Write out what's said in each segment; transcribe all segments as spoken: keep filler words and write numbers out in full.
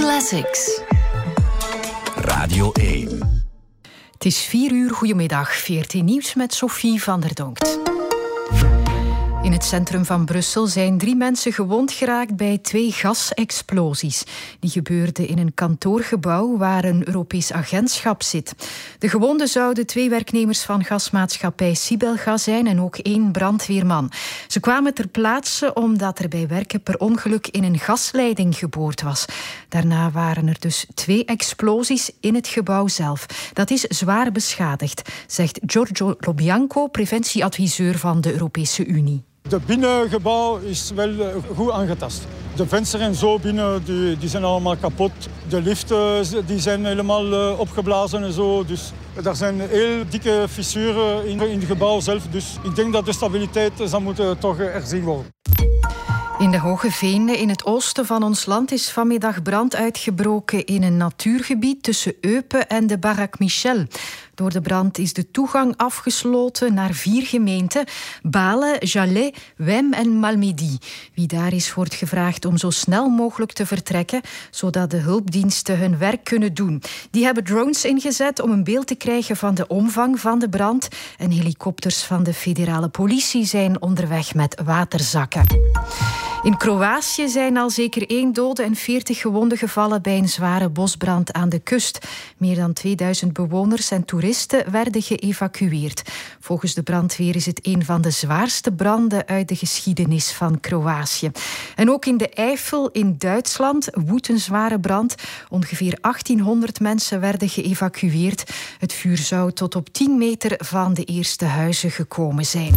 Classics. Radio één. Het is vier uur, goedemiddag. V R T Nieuws met Sophie van der Donkt. In het centrum van Brussel zijn drie mensen gewond geraakt bij twee gasexplosies. Die gebeurden in een kantoorgebouw waar een Europees agentschap zit. De gewonden zouden twee werknemers van gasmaatschappij Sibelgas zijn en ook één brandweerman. Ze kwamen ter plaatse omdat er bij werken per ongeluk in een gasleiding geboord was. Daarna waren er dus twee explosies in het gebouw zelf. Dat is zwaar beschadigd, zegt Giorgio Lobianco, preventieadviseur van de Europese Unie. Het binnengebouw is wel goed aangetast. De vensters en zo binnen die, die zijn allemaal kapot. De liften die zijn helemaal opgeblazen en zo. Dus er zijn heel dikke fissuren in, in het gebouw zelf. Dus ik denk dat de stabiliteit zou moeten toch herzien worden. In de Hoge Veenen in het oosten van ons land is vanmiddag brand uitgebroken in een natuurgebied tussen Eupen en de Barak Michel. Door de brand is de toegang afgesloten naar vier gemeenten: Balen, Jalais, Wem en Malmedy. Wie daar is, wordt gevraagd om zo snel mogelijk te vertrekken, zodat de hulpdiensten hun werk kunnen doen. Die hebben drones ingezet om een beeld te krijgen van de omvang van de brand. En helikopters van de federale politie zijn onderweg met waterzakken. In Kroatië zijn al zeker één dode en veertig gewonden gevallen bij een zware bosbrand aan de kust. Meer dan tweeduizend bewoners en toeristen werden geëvacueerd. Volgens de brandweer is het een van de zwaarste branden uit de geschiedenis van Kroatië. En ook in de Eifel in Duitsland woedt een zware brand. Ongeveer achttienhonderd mensen werden geëvacueerd. Het vuur zou tot op tien meter van de eerste huizen gekomen zijn.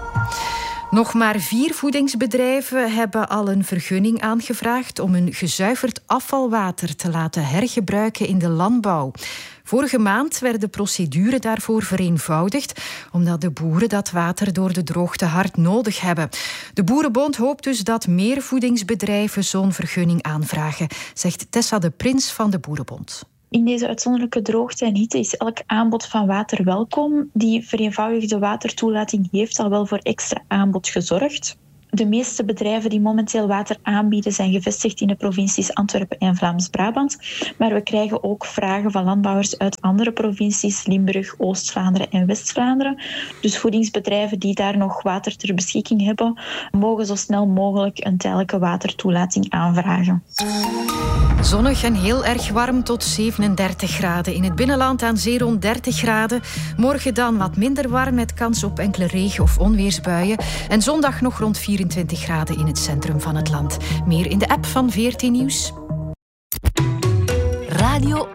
Nog maar vier voedingsbedrijven hebben al een vergunning aangevraagd om hun gezuiverd afvalwater te laten hergebruiken in de landbouw. Vorige maand werd de procedure daarvoor vereenvoudigd, omdat de boeren dat water door de droogte hard nodig hebben. De Boerenbond hoopt dus dat meer voedingsbedrijven zo'n vergunning aanvragen, zegt Tessa de Prins van de Boerenbond. In deze uitzonderlijke droogte en hitte is elk aanbod van water welkom. Die vereenvoudigde watertoelating heeft al wel voor extra aanbod gezorgd. De meeste bedrijven die momenteel water aanbieden zijn gevestigd in de provincies Antwerpen en Vlaams-Brabant. Maar we krijgen ook vragen van landbouwers uit andere provincies, Limburg, Oost-Vlaanderen en West-Vlaanderen. Dus voedingsbedrijven die daar nog water ter beschikking hebben, mogen zo snel mogelijk een tijdelijke watertoelating aanvragen. Zonnig en heel erg warm tot zevenendertig graden. In het binnenland aan zee rond dertig graden. Morgen dan wat minder warm met kans op enkele regen- of onweersbuien. En zondag nog rond vierentwintig graden in het centrum van het land. Meer in de app van V R T Nieuws. Radio